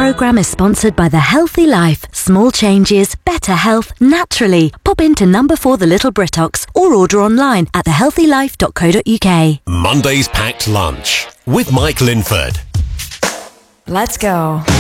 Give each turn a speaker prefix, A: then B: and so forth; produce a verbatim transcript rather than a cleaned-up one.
A: programme is sponsored by The Healthy Life. Small changes, better health, naturally. Pop into number four The Little Britox or order online at the healthy life dot co dot uk.
B: Monday's Packed Lunch with Mike Linford.
C: Let's go.